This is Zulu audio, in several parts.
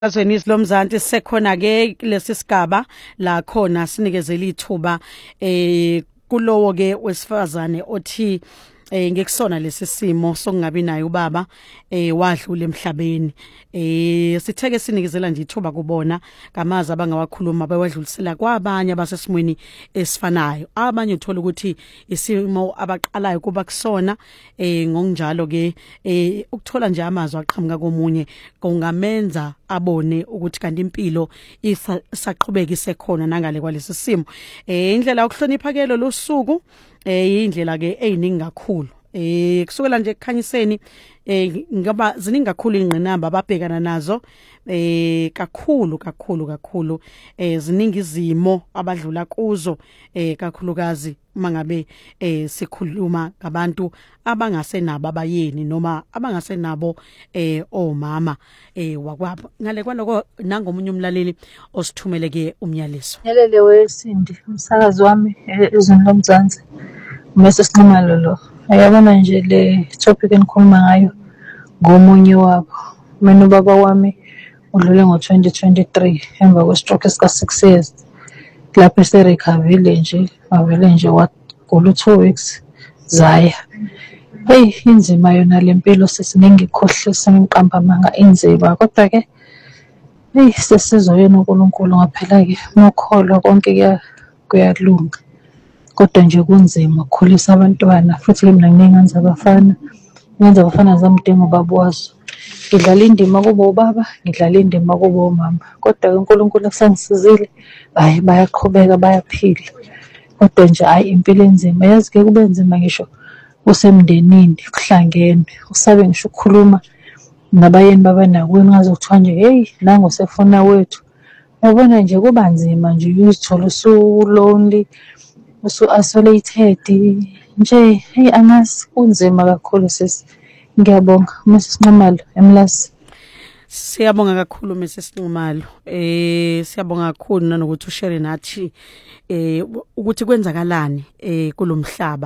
Azweni isilomzansi sekhona ke lesi sigaba la khona sinikezela ithuba kulowo ke wesifazane othi ngekusona lesi simo sokungabi nayo ubaba wadlula emhlabeni sitheke sinikezela nje ithuba kubona ngamazi abangawakhuluma bawadlulisela kwabanye abasesimweni esifanayo abanye uthola ukuthi isimo abaqalayo kuba kusona ngokunjalo ke ukuthola nje amazwi aqhamuka komunye kungamenza abone ukuthi kanti impilo isaqhubeka isekhona nangale kwalesi simo indlela yokuhlonipha ke lo suku indlela ke eyiningi kakhulu kusukela nje ekukhanyiseni ngaba ziningi kakhulu ingqinamba ababhekana nazo kakhulu ziningi izimo abadlula kuzo kakhulukazi mangabe sikhuluma ngabantu abangasenabo abayeni noma abangasenabo omama wakwabo ngale kwaloko nangomunye umlaleli osithumele ke umyalezo Yelele wesindi umsakazi wami ezweni lomzansi mase sinqumalo lo ayabona nje le topic enikhuluma ngayo ngomunye wabo mina ubaba wami udlule ngo2023 emva kwestroke esika 6 years lapho eserecoverile nje avele nje wagula 2 weeks zaya hey inzima yona lempilo sesiningi ikhohlisa ngiqamba amanga inzima kodwa ke hey sesizoyena uNkulunkulu ngaphela ke mokholwa konke kuyalunga kodwa nje kunzima ukukhulisa abantwana futhi ke mina nginenganza abafana zamdinga ubaba wazo ngidlala indima kubo ubaba ngidlala indima kubo mama kodwa uNkulunkulu akusangisizile hayi bayaqhubeka bayaphila kodwa nje hayi impilo enzima yazi ke kube nzima ngisho usemndenini kuhlangene usabe ngisho ukukhuluma nabayeni babanakwini ngaze kuthiwa nje hey nango sefuna wethu yabona nje kuba nzima nje uzithola lonely usu-isolated nje hey angazi kunzima kakhulu sisi ngiyabonga Mrs. Nxumalo emlasi siyabonga kakhulu Mrs. Nxumalo siyabonga kakhulu nanokuthi ushare nathi ukuthi kwenzakalani kulomhlaba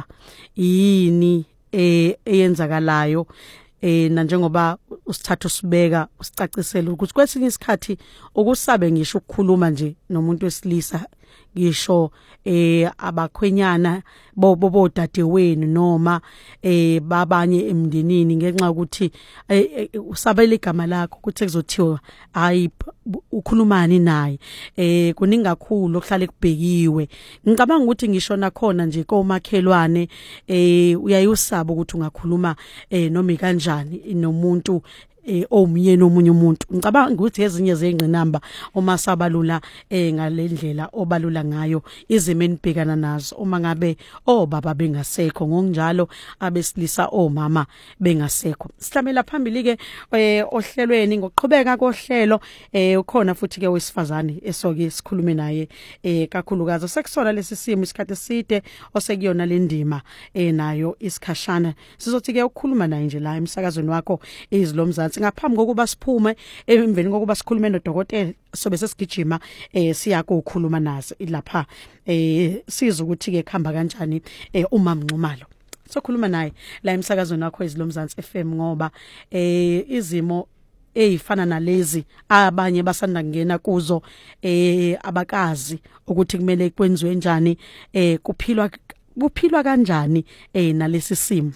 yini eyenzakalayo na njengoba usithatha usibeka usicacisela ukuthi kwesinye isikhathi ukusabe ngisho ukukhuluma nje nomuntu wesilisa ngisho abakhwenyana bobo dadewenu noma babanye emndenini ngenxa ukuthi usabela igama lakho ukuthi kuzothiwa hayi ukhulumani naye kuningi kakhulu okuhlale kubhekiwe ngicabanga ukuthi ngisho nakhona nje komakhelwane uyayusaba ukuthi ungakhuluma noma kanjani nomuntu omyeni omunye umuntu ngicabanga ukuthi ezinye zengqinamba uma sabalula ngalendlela obalula ngayo izimo enibhekana nazo uma ngabe obaba bengasekho ngokunjalo abesilisa omama bengasekho sihlamela phambili ke ohlelweni ngokuqhubeka kohlelo ukhona futhi ke wesifazane esoke sikhulume naye kakhulukazi sekusona lesi simo isikhathi eside osekuyona le ndima nayo isikhashana sizothi ke ukukhuluma naye nje la emsakazweni wakho izilomzansi ngaphambi kokuba siphume emveni kokuba sikhulume nodokotela sobe sesigijima siyako ukukhuluma nazo lapha siza ukuthi ke khamba kanjani umama Nxumalo sokhuluma naye la emsakazweni wakho izilomzansi FM ngoba izimo eyifana nalezi abanye basanda kungena kuzo abakazi ukuthi kumele kwenziwe njani kuphilwa kanjani nalesi simo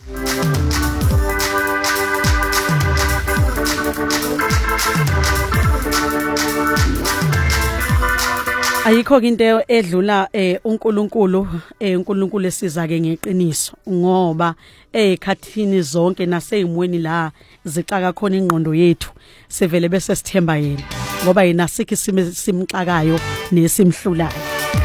ayikho into edlula uNkulunkulu esiza ke ngeqiniso ngoba ekhathini zonke naseyimweni la zixaka khona ingqondo yethu sevele bese sithemba yena ngoba yena sikhi simxakayo nesimhlulayo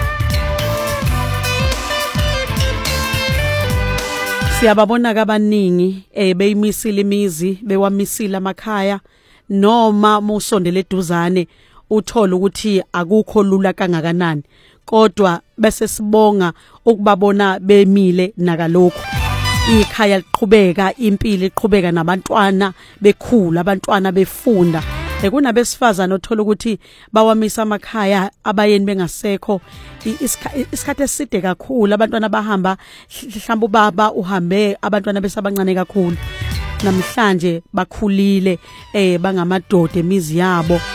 siyababona kabaningi beyimisile imizi bewamisile amakhaya noma musondele eduzane uthola ukuthi akukho lula kangakanani kodwa bese sibonga ukubabona bemile nakalokho ikhaya liqhubeka impilo iqhubeka nabantwana bekhula abantwana befunda kunabesifazana othola ukuthi bawamisa amakhaya abayeni bengasekho isikhathi eside kakhulu abantwana bahamba mhlawumbe ubaba uhambe abantwana besabancane kakhulu namhlanje bakhulile bangamadoda emizi yabo